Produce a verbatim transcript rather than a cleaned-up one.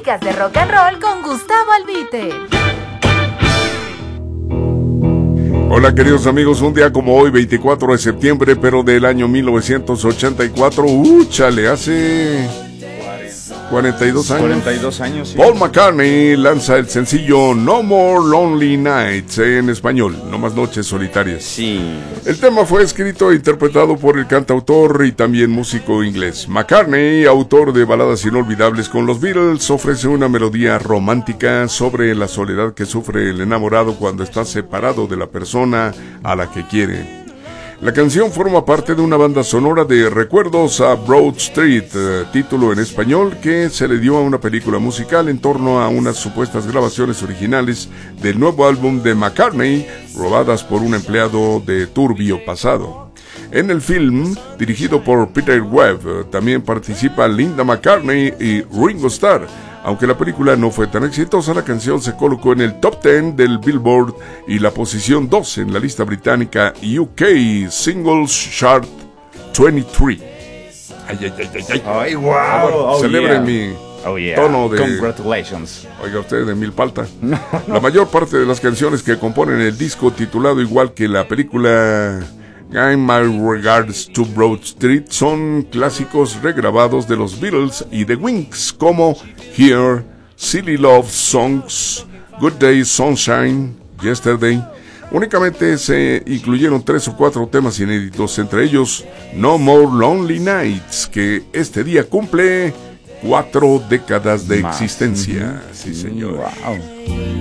Crónicas de Rock and Roll con Gustavo Albite. Hola queridos amigos, un día como hoy, veinticuatro de septiembre, pero del año mil novecientos ochenta y cuatro, ¡uh, chale! Hace cuarenta y dos años. cuarenta y dos años, sí. Paul McCartney lanza el sencillo No More Lonely Nights, en español, No Más Noches Solitarias. Sí. El tema fue escrito e interpretado por el cantautor y también músico inglés. McCartney, autor de baladas inolvidables con los Beatles, ofrece una melodía romántica sobre la soledad que sufre el enamorado cuando está separado de la persona a la que quiere. La canción forma parte de una banda sonora de Recuerdos a Broad Street, eh, título en español que se le dio a una película musical en torno a unas supuestas grabaciones originales del nuevo álbum de McCartney, robadas por un empleado de turbio pasado. En el film, dirigido por Peter Webb, también participa Linda McCartney y Ringo Starr. Aunque la película no fue tan exitosa, la canción se colocó en el top diez del Billboard y la posición dos en la lista británica U K Singles Chart veintitrés. Ay, ay, ay, ay, ay. Ay, wow. Oh, celebren yeah. mi oh, yeah. tono de... Congratulations. Oiga usted, de milpalta. No, no. La mayor parte de las canciones que componen el disco, titulado igual que la película In My Regards to Broad Street, son clásicos regrabados de los Beatles y The Wings, como Here, Silly Love Songs, Good Day Sunshine, Yesterday. Únicamente se incluyeron tres o cuatro temas inéditos, entre ellos No More Lonely Nights, que este día cumple cuatro décadas de Más. existencia. Mm-hmm. Sí, señor. Wow.